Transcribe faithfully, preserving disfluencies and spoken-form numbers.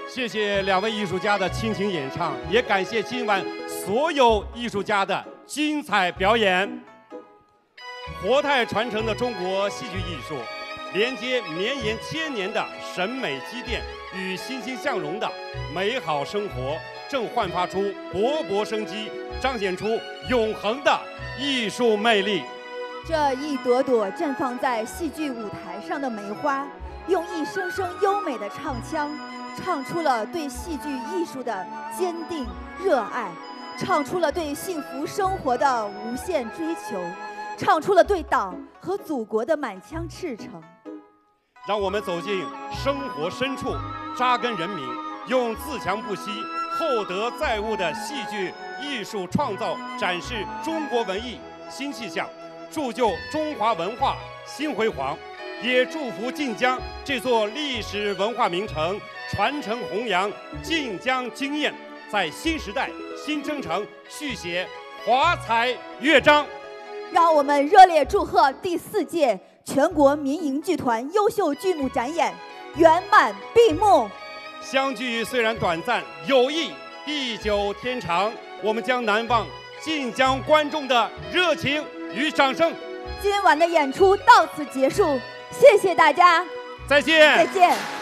谢谢两位艺术家的倾情演唱，也感谢今晚所有艺术家的精彩表演。活态传承的中国戏剧艺术，连接绵延千年的审美积淀与欣欣向荣的美好生活，正焕发出勃勃生机，彰显出永恒的艺术魅力。 这一朵朵绽放在戏剧舞台上的梅花，用一声声优美的唱腔，唱出了对戏剧艺术的坚定热爱，唱出了对幸福生活的无限追求，唱出了对党和祖国的满腔赤诚。 让我们走进生活深处，扎根人民，用自强不息、厚德载物的戏剧艺术创造展示中国文艺新气象，铸就中华文化新辉煌。也祝福晋江这座历史文化名城传承弘扬晋江经验，在新时代新征程续写华彩乐章。 让我们热烈祝贺第四届全国民营剧团优秀剧目展演圆满闭幕。 相聚虽然短暂，友谊地久天长。我们将难忘晋江观众的热情与掌声。 今晚的演出到此结束，谢谢大家， 再见， 再见。